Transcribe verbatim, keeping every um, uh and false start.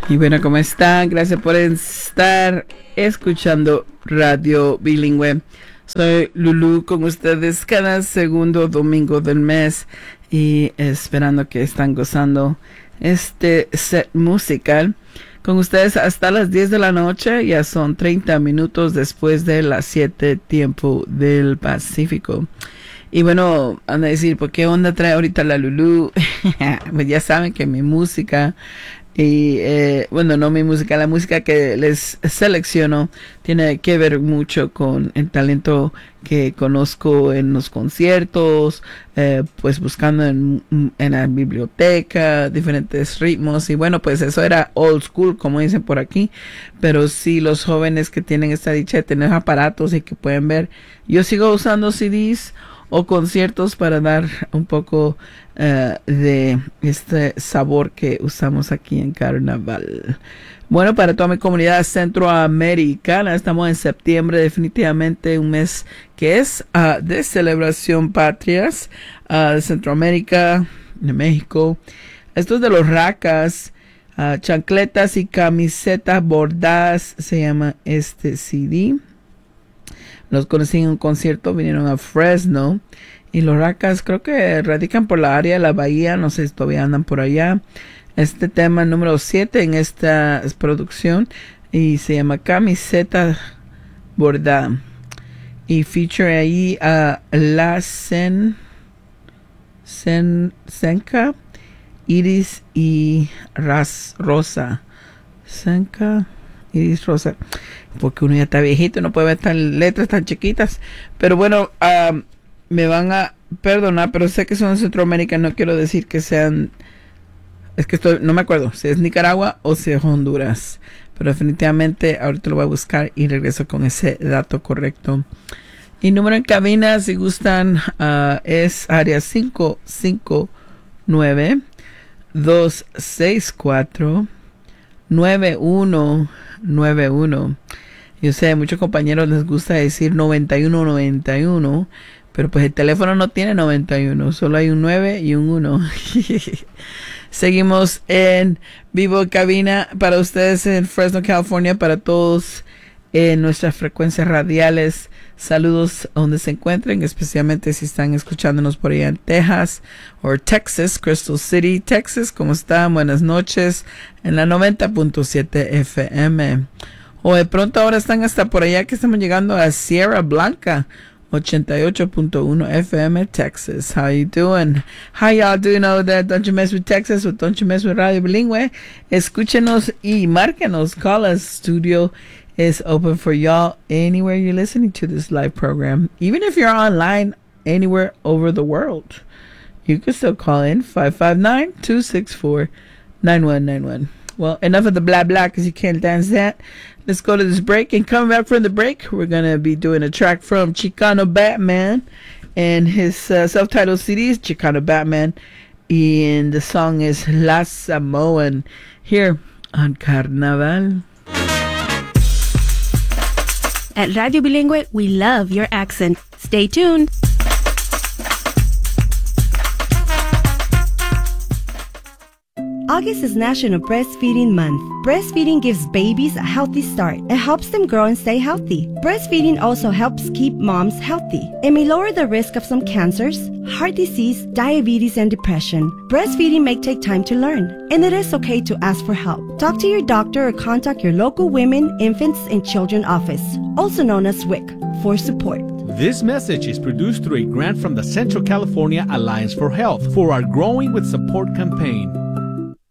Y bueno, ¿cómo están? Gracias por estar escuchando Radio Bilingüe. Soy Lulu con ustedes cada segundo domingo del mes y esperando que están gozando este set musical con ustedes hasta las diez de la noche. Ya son treinta minutos después de las siete tiempo del Pacífico. Y bueno, van a decir, ¿por qué onda trae ahorita la Lulu? Pues ya saben que mi música y eh, bueno, no mi música, la música que les selecciono tiene que ver mucho con el talento que conozco en los conciertos, eh, pues buscando en, en la biblioteca diferentes ritmos. Y bueno, pues eso era old school, como dicen por aquí, pero sí, los jóvenes que tienen esta dicha de tener aparatos y que pueden ver, yo sigo usando C Ds o conciertos para dar un poco uh, de este sabor que usamos aquí en Carnaval. Bueno, para toda mi comunidad centroamericana, estamos en septiembre, definitivamente un mes que es uh, de celebración patrias uh, de Centroamérica, de México. Esto es de los racas, uh, chancletas y camisetas bordadas, se llama este C D. Los conocí en un concierto, vinieron a Fresno. Y los racas creo que radican por la área de la bahía, no sé si todavía andan por allá. Este tema número siete en esta producción y se llama Camiseta Bordada. Y feature ahí a La Sen, Sen, Senka, Iris y Ras, Rosa. Senka, Iris, Rosa. Porque uno ya está viejito, no puede ver tan letras tan chiquitas. Pero bueno, uh, me van a perdonar, pero sé que son de Centroamérica, no quiero decir que sean, es que estoy, no me acuerdo si es Nicaragua o si es Honduras, pero definitivamente ahorita lo voy a buscar y regreso con ese dato correcto. Y número en cabina, si gustan, uh, es área cinco cinco nueve, dos seis cuatro, nueve uno nueve uno. Yo sé, a muchos compañeros les gusta decir noventa y uno noventa y uno, pero pues el teléfono no tiene noventa y uno, solo hay un nueve y un uno. Seguimos en vivo en cabina para ustedes en Fresno, California, para todos en nuestras frecuencias radiales. Saludos a donde se encuentren, especialmente si están escuchándonos por allá en Texas o Texas, Crystal City, Texas. ¿Cómo están? Buenas noches en la noventa punto siete F M. O de pronto ahora están hasta por allá que estamos llegando a Sierra Blanca, ochenta y ocho punto uno F M, Texas. How you doing? How y'all do know that Don't You Mess With Texas or Don't You Mess With Radio Bilingüe? Escúchenos y márquenos. Call us. Studio is open for y'all anywhere you're listening to this live program. Even if you're online anywhere over the world, you can still call in five five nine, two six four, nine one nine one. Well, enough of the blah blah because you can't dance that. Let's go to this break, and coming back from the break, we're going to be doing a track from Chicano Batman and his uh, self-titled C D is Chicano Batman, and the song is La Samoan here on Carnaval. At Radio Bilingüe, we love your accent. Stay tuned. August is National Breastfeeding Month. Breastfeeding gives babies a healthy start. It helps them grow and stay healthy. Breastfeeding also helps keep moms healthy. It may lower the risk of some cancers, heart disease, diabetes, and depression. Breastfeeding may take time to learn, and it is okay to ask for help. Talk to your doctor or contact your local Women, Infants, and Children office, also known as W I C, for support. This message is produced through a grant from the Central California Alliance for Health for our Growing with Support campaign.